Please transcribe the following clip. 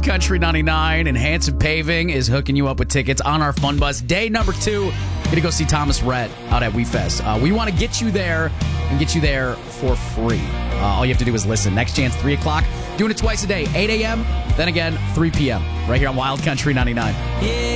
Country 99, and Hanson Paving is hooking you up with tickets on our Fun Bus. Day number 2, gonna go see Thomas Rhett out at WeFest. We want to get you there and get you there for free. All you have to do is listen. Next Chance, 3 o'clock. Doing it twice a day, 8 a.m., then again, 3 p.m. right here on Wild Country 99. Yeah.